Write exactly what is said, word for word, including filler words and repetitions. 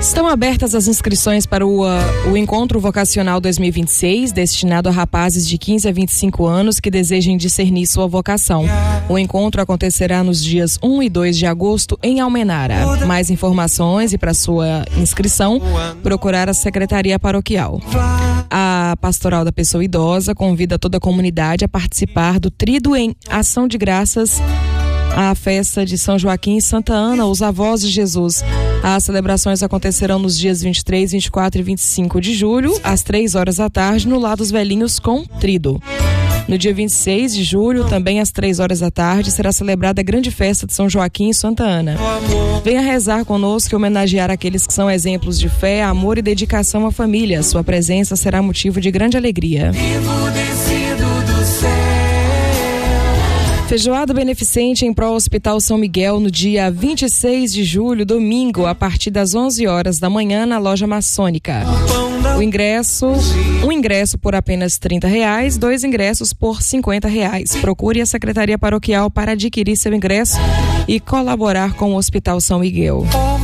Estão abertas as inscrições para o, uh, o Encontro Vocacional dois mil e vinte e seis, destinado a rapazes de quinze a vinte e cinco anos que desejem discernir sua vocação. O encontro acontecerá nos dias um e dois de agosto em Almenara. Mais informações e para sua inscrição, procurar a Secretaria Paroquial. A Pastoral da Pessoa Idosa convida toda a comunidade a participar do Tríduo em Ação de Graças à festa de São Joaquim e Santa Ana, os avós de Jesus. As celebrações acontecerão nos dias vinte e três, vinte e quatro e vinte e cinco de julho, às três horas da tarde, no Lar dos Velhinhos com Tríduo. No dia vinte e seis de julho, também às três horas da tarde, será celebrada a grande festa de São Joaquim e Santa Ana. Venha rezar conosco e homenagear aqueles que são exemplos de fé, amor e dedicação à família. Sua presença será motivo de grande alegria. Feijoada beneficente em prol Hospital São Miguel no dia vinte e seis de julho, domingo, a partir das onze horas da manhã na loja maçônica. O ingresso, um ingresso por apenas trinta reais, dois ingressos por cinquenta reais. Procure a Secretaria Paroquial para adquirir seu ingresso e colaborar com o Hospital São Miguel.